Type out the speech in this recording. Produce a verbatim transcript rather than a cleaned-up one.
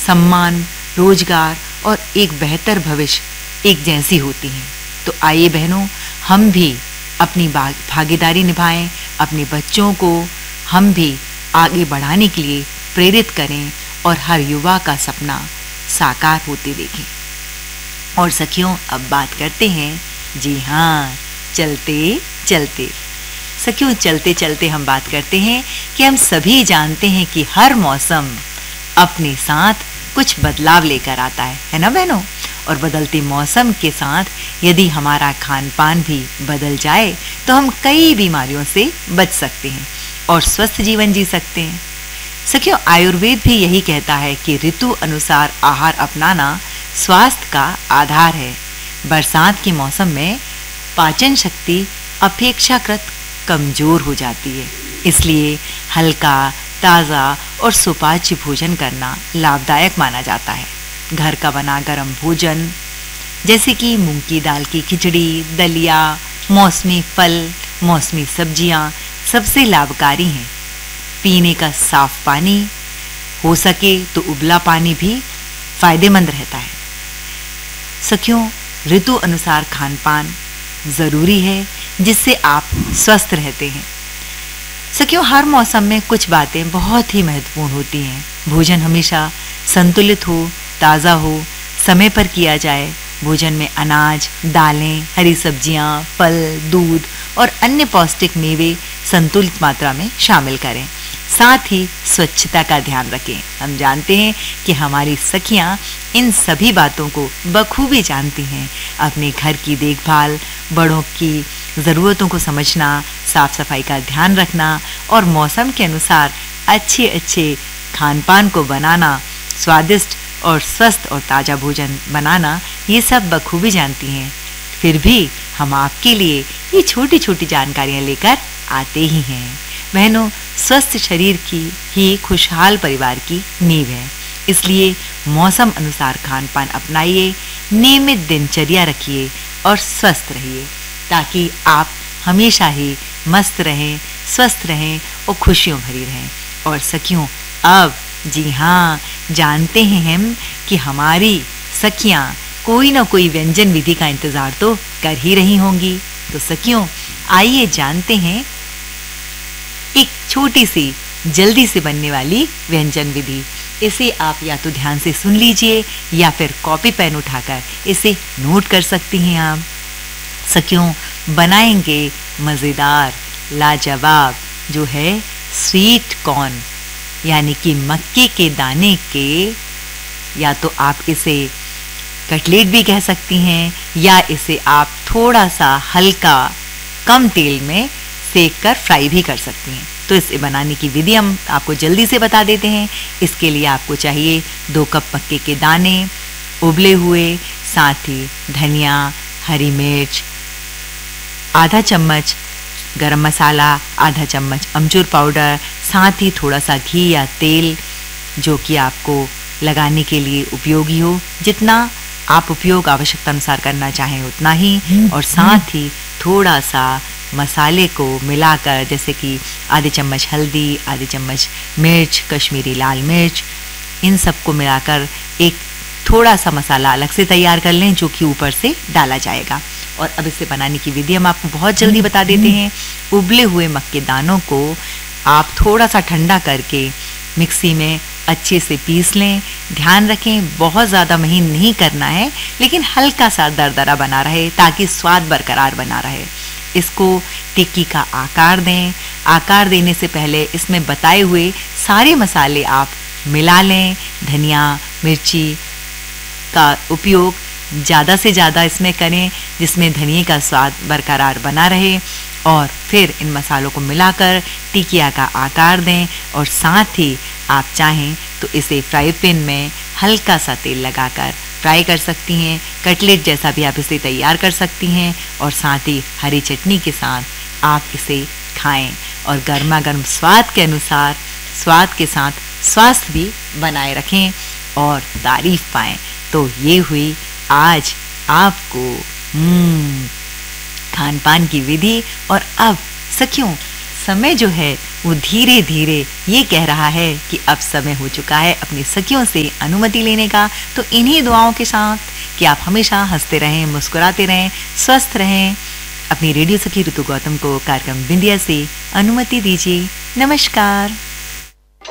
सम्मान, रोजगार और एक बेहतर भविष्य एक जैसी होती हैं। तो आइए बहनों, हम भी अपनी भागीदारी निभाएं, अपने बच्चों को हम भी आगे बढ़ाने के लिए प्रेरित करें और हर युवा का सपना साकार होते देखें। और सखियों, अब बात करते हैं, जी हाँ, चलते चलते। सखियों, चलते चलते हम बात करते हैं कि हम सभी जानते हैं कि हर मौसम अपने साथ कुछ बदलाव लेकर आता है, है ना बहनों? और बदलते मौसम के साथ यदि हमारा खान पान भी बदल जाए तो हम कई बीमारियों से बच सकते हैं और स्वस्थ जीवन जी सकते हैं। सखियों, आयुर्वेद भी यही कहता है कि ऋतु अनुसार आहार अपनाना स्वास्थ्य का आधार है। बरसात के मौसम में पाचन शक्ति अपेक्षाकृत कमजोर हो जाती है, इसलिए हल्का, ताज़ा और सुपाच्य भोजन करना लाभदायक माना जाता है। घर का बना गरम भोजन जैसे कि मूंग की दाल की खिचड़ी, दलिया, मौसमी फल, मौसमी सब्जियां सबसे लाभकारी हैं। पीने का साफ पानी, हो सके तो उबला पानी भी फायदेमंद रहता है। सखियों, ऋतु अनुसार खान पान जरूरी है जिससे आप स्वस्थ रहते हैं। सखियों, हर मौसम में कुछ बातें बहुत ही महत्वपूर्ण होती हैं। भोजन हमेशा संतुलित हो, ताज़ा हो, समय पर किया जाए। भोजन में अनाज, दालें, हरी सब्जियां, फल, दूध और अन्य पौष्टिक मेवे संतुलित मात्रा में शामिल करें। साथ ही स्वच्छता का ध्यान रखें। हम जानते हैं कि हमारी सखियां इन सभी बातों को बखूबी जानती हैं। अपने घर की देखभाल, बड़ों की ज़रूरतों को समझना, साफ सफाई का ध्यान रखना और मौसम के अनुसार अच्छे अच्छे खान पान को बनाना, स्वादिष्ट और स्वस्थ और ताज़ा भोजन बनाना, ये सब बखूबी जानती हैं। फिर भी हम आपके लिए ये छोटी छोटी जानकारियाँ लेकर आते ही हैं। बहनों, स्वस्थ शरीर की ही खुशहाल परिवार की नींव है, इसलिए मौसम अनुसार खान पान अपनाइए, नियमित दिनचर्या रखिए और स्वस्थ रहिए ताकि आप हमेशा ही मस्त रहें, स्वस्थ रहें और खुशियों भरी रहें। और सखियों, अब जी हाँ, जानते हैं हम कि हमारी सखियां कोई ना कोई व्यंजन विधि का इंतजार तो कर ही रही होंगी। तो सखियों, आइए जानते हैं एक छोटी सी जल्दी से बनने वाली व्यंजन विधि। इसे आप या तो ध्यान से सुन लीजिए या फिर कॉपी पेन उठाकर इसे नोट कर सकती हैं आप। सखियों, बनाएंगे मज़ेदार, लाजवाब जो है स्वीट कॉर्न, यानी कि मक्के के दाने के, या तो आप इसे कटलेट भी कह सकती हैं या इसे आप थोड़ा सा हल्का कम तेल में सेक कर फ्राई भी कर सकती हैं। तो इसे बनाने की विधि हम आपको जल्दी से बता देते हैं। इसके लिए आपको चाहिए दो कप मक्के के दाने उबले हुए, साथ ही धनिया, हरी मिर्च, आधा चम्मच गरम मसाला, आधा चम्मच अमचूर पाउडर, साथ ही थोड़ा सा घी या तेल जो कि आपको लगाने के लिए उपयोगी हो। जितना आप उपयोग आवश्यकता अनुसार करना चाहें उतना ही, और साथ ही थोड़ा सा मसाले को मिलाकर, जैसे कि आधे चम्मच हल्दी, आधे चम्मच मिर्च, कश्मीरी लाल मिर्च, इन सबको मिलाकर एक थोड़ा सा मसाला अलग से तैयार कर लें जो कि ऊपर से डाला जाएगा। और अब इसे बनाने की विधि हम आपको बहुत जल्दी बता देते हैं। उबले हुए मक्के दानों को आप थोड़ा सा ठंडा करके मिक्सी में अच्छे से पीस लें। ध्यान रखें, बहुत ज़्यादा महीन नहीं करना है, लेकिन हल्का सा दरदरा बना रहे ताकि स्वाद बरकरार बना रहे। इसको टिक्की का आकार दें। आकार देने से पहले इसमें बताए हुए सारे मसाले आप मिला लें। धनिया, मिर्ची का उपयोग ज़्यादा से ज़्यादा इसमें करें जिसमें धनिए का स्वाद बरकरार बना रहे, और फिर इन मसालों को मिलाकर टिकिया का आकार दें। और साथ ही आप चाहें तो इसे फ्राई पैन में हल्का सा तेल लगाकर फ्राई कर सकती हैं। कटलेट जैसा भी आप इसे तैयार कर सकती हैं, और साथ ही हरी चटनी के साथ आप इसे खाएं और गर्मा गर्म स्वाद के अनुसार स्वाद के साथ स्वास्थ्य भी बनाए रखें और तारीफ पाएं। तो ये हुई आज आपको खान पान की विधि। और अब सखियों, समय जो है वो धीरे धीरे ये कह रहा है कि अब समय हो चुका है अपनी सखियों से अनुमति लेने का। तो इन्हीं दुआओं के साथ कि आप हमेशा हंसते रहें, मुस्कुराते रहें, स्वस्थ रहें, अपनी रेडियो सखी ऋतु गौतम को कार्यक्रम बिंदिया से अनुमति दीजिए। नमस्कार।